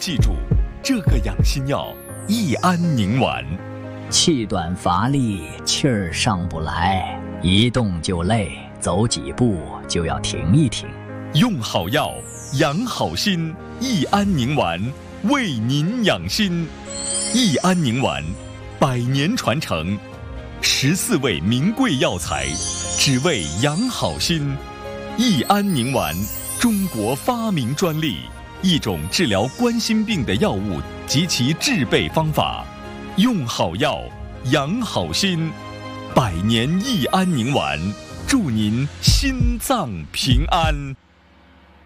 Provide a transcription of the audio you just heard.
记住，这个养心药益安宁丸。 气短乏力，气儿上不来，一动就累，走几步就要停一停。 用好药，养好心，益安宁丸为您养心。益安宁丸100年传承，14味名贵药材，只为养好心。益安宁丸，中国发明专利，一种治疗冠心病的药物及其制备方法。用好药，养好心，100年益安宁丸，祝您心脏平安。